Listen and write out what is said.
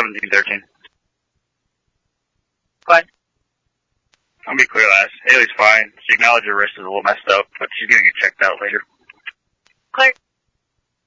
1713. What? I'll be clear, lass. Haley's fine. She acknowledged her wrist is a little messed up, but she's gonna get checked out later. Clark?